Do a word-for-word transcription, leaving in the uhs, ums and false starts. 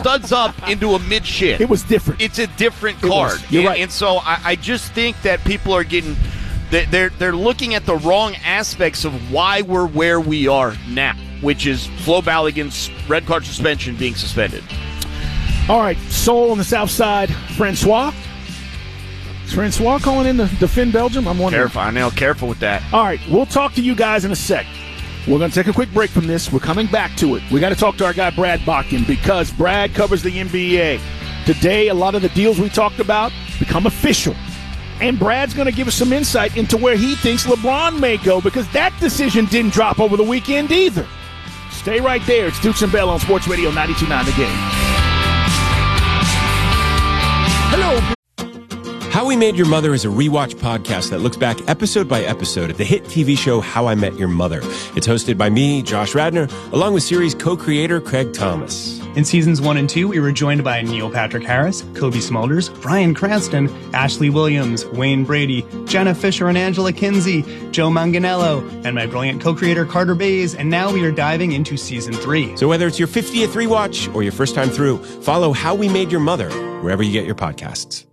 studs up into a mid shin. It was different. It's a different It card. was. You're and, right. And so I, I just think that people are getting they're they're looking at the wrong aspects of why we're where we are now, which is Flo Balogun's red card suspension being suspended. All right, Seoul on the south side. Francois. Is Francois calling in to defend Belgium? I'm wondering. Careful, I know. Careful with that. All right, we'll talk to you guys in a sec. We're going to take a quick break from this. We're coming back to it. We got to talk to our guy Brad Botkin because Brad covers the N B A. Today, a lot of the deals we talked about become official. And Brad's going to give us some insight into where he thinks LeBron may go because that decision didn't drop over the weekend either. Stay right there. It's Dukes and Bell on Sports Radio ninety-two point nine The Game. Hello. How We Made Your Mother is a rewatch podcast that looks back episode by episode at the hit T V show How I Met Your Mother. It's hosted by me, Josh Radner, along with series co-creator Craig Thomas. In seasons one and two, we were joined by Neil Patrick Harris, Kobe Smulders, Bryan Cranston, Ashley Williams, Wayne Brady, Jenna Fisher and Angela Kinsey, Joe Manganiello, and my brilliant co-creator Carter Bays, and now we are diving into season three. So whether it's your fiftieth rewatch or your first time through, follow How We Made Your Mother wherever you get your podcasts.